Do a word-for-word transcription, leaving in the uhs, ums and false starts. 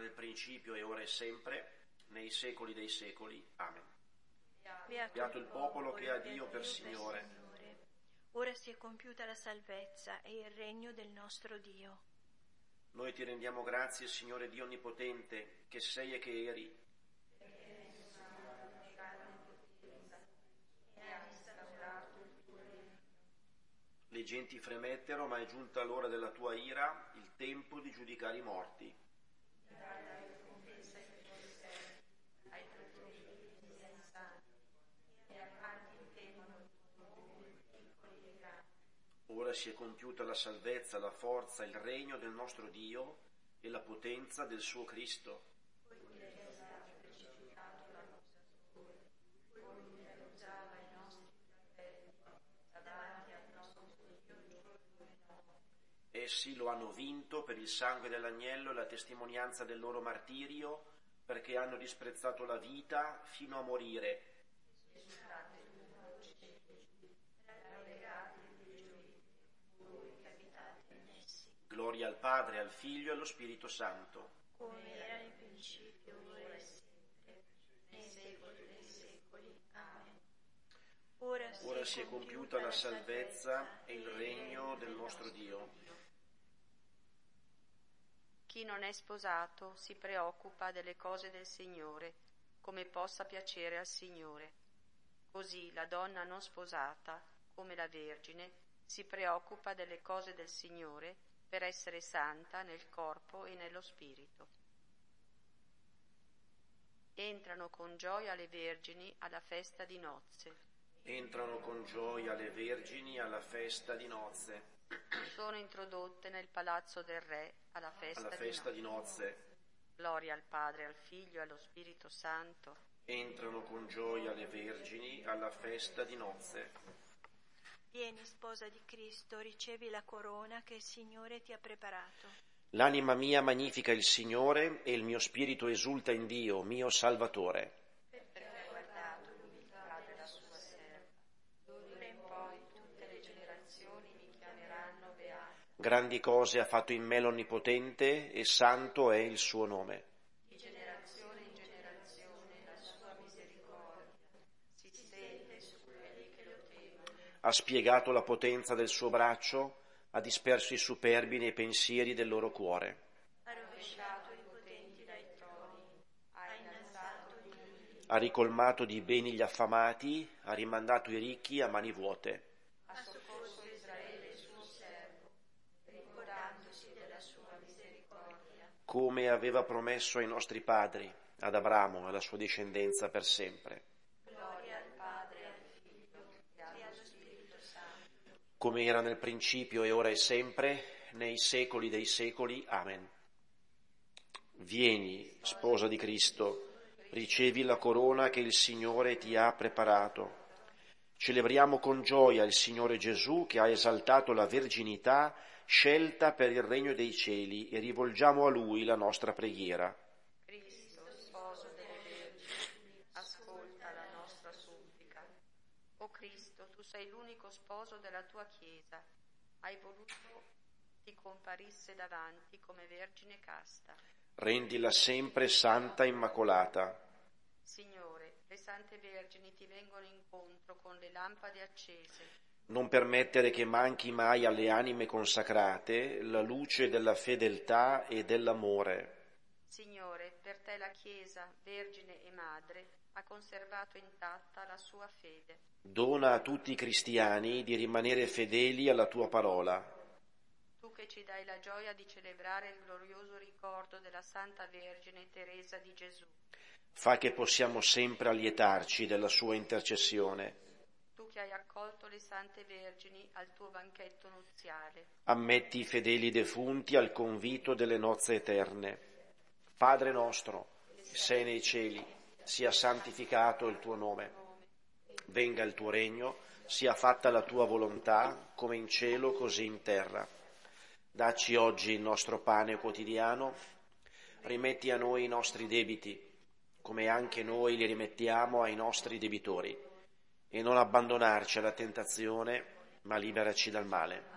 nel principio e ora e sempre, nei secoli dei secoli. Amen. Beato, Beato il popolo che ha Dio per Signore. Ora si è compiuta la salvezza e il regno del nostro Dio. Noi ti rendiamo grazie, Signore Dio Onnipotente, che sei e che eri. Le genti fremettero, ma è giunta l'ora della tua ira, il tempo di giudicare i morti. Ora si è compiuta la salvezza, la forza, il regno del nostro Dio e la potenza del suo Cristo. Essi lo hanno vinto per il sangue dell'agnello e la testimonianza del loro martirio, perché hanno disprezzato la vita fino a morire. Gloria al Padre, al Figlio e allo Spirito Santo. Come era nel principio, ora e sempre, nei secoli dei secoli. Amen. Ora, Ora si è compiuta la salvezza e il regno del nostro Dio. Chi non è sposato si preoccupa delle cose del Signore, come possa piacere al Signore. Così la donna non sposata, come la Vergine, si preoccupa delle cose del Signore per essere santa nel corpo e nello spirito. Entrano con gioia le vergini alla festa di nozze. Entrano con gioia le vergini alla festa di nozze. Sono introdotte nel palazzo del Re alla festa, alla festa di, di nozze. Gloria al Padre, al Figlio e allo Spirito Santo. Entrano con gioia le vergini alla festa di nozze. Vieni, sposa di Cristo, ricevi la corona che il Signore ti ha preparato. L'anima mia magnifica il Signore e il mio spirito esulta in Dio, mio Salvatore. Perché ha guardato l'umiltà della sua serva. D'ora in poi tutte le generazioni mi chiameranno beato. Grandi cose ha fatto in me l'Onnipotente e santo è il suo nome. Di generazione in generazione la sua misericordia si stende su quelli che lo temono. Ha spiegato la potenza del suo braccio, ha disperso i superbi nei pensieri del loro cuore. Ha rovesciato i potenti dai troni, ha innalzato gli umili. Ha ricolmato di beni gli affamati, ha rimandato i ricchi a mani vuote. Ha soccorso Israele suo servo, ricordandosi della sua misericordia. Come aveva promesso ai nostri padri, ad Abramo e alla sua discendenza per sempre. Gloria al Padre, al Figlio e allo Spirito Santo. Come era nel principio e ora e sempre, nei secoli dei secoli. Amen. Vieni, sposa di Cristo, ricevi la corona che il Signore ti ha preparato. Celebriamo con gioia il Signore Gesù che ha esaltato la verginità scelta per il regno dei cieli e rivolgiamo a Lui la nostra preghiera. Cristo, sposo delle vergini, ascolta la nostra supplica. O Cristo, tu sei l'unico sposo della tua Chiesa. Hai voluto ti comparisse davanti come vergine casta. Rendila sempre santa e immacolata. Signore, le sante vergini ti vengono incontro con le lampade accese. Non permettere che manchi mai alle anime consacrate la luce della fedeltà e dell'amore. Signore, per te la Chiesa, Vergine e Madre, ha conservato intatta la sua fede. Dona a tutti i cristiani di rimanere fedeli alla tua parola. Tu che ci dai la gioia di celebrare il glorioso ricordo della Santa Vergine Teresa di Gesù. Fa che possiamo sempre allietarci della sua intercessione. Tu che hai accolto le Sante Vergini al tuo banchetto nuziale. Ammetti i fedeli defunti al convito delle nozze eterne. Padre nostro, che sei nei cieli, sia santificato il tuo nome. Venga il tuo regno, sia fatta la tua volontà, come in cielo così in terra. Dacci oggi il nostro pane quotidiano, rimetti a noi i nostri debiti, come anche noi li rimettiamo ai nostri debitori, e non abbandonarci alla tentazione, ma liberaci dal male.